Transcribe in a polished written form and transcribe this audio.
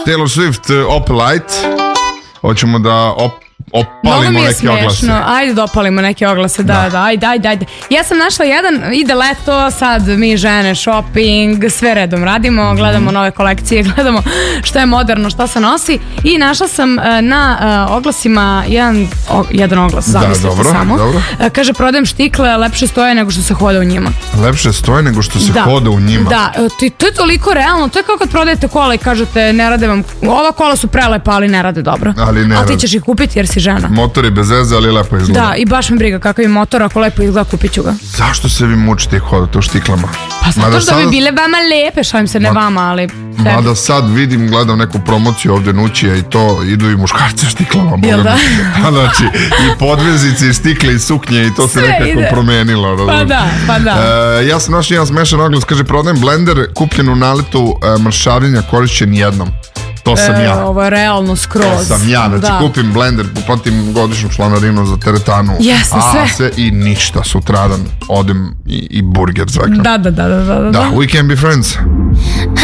Taylor Swift, Opelite. Hoćemo da opalimo neke oglase. Ajde da opalimo neke oglase, da, ajde. Ja sam našla jedan, ide leto, sad mi žene shopping, sve redom radimo, gledamo nove kolekcije, gledamo šta je moderno, šta se nosi i našla sam na oglasima jedan oglas, zamislite samo. Dobro. Kaže, prodajem štikle, lepše stoje nego što se hoda u njima. Lepše stoje nego što se hoda u njima? Da, to je toliko realno, to je kao kad prodajete kola i kažete ne rade vam, ova kola su prelepa, ali ne rade dobro. Ali ti ćeš ih kupiti jer si žena. Motor je bez veze, ali lepo izgleda. Da, i baš me briga kakav je motor, ako lepo izgleda, kupit ću ga. Zašto se vi mučite i hodate u štiklama? Pa zato što bi bile vama lepe, šalim se, ne vama, ali... Mada sad gledam neku promociju ovde Nućija i to idu i muškarce štiklama. Jel da? Znači, i podvezice, i stikle, i suknje, i to se nekako promenilo. Pa da. Ja sam našao jedan smešan oglas, kaže, prodajem blender kupljen u naletu mršavljenja, korišćen jednom. To sam ja. Ovo je realno skroz. To sam ja, znači kupim blender, platim godišnju članarinu za teretanu. Jeste, sve. I ništa, sutradan odem i burger zakram. Da. We can be friends.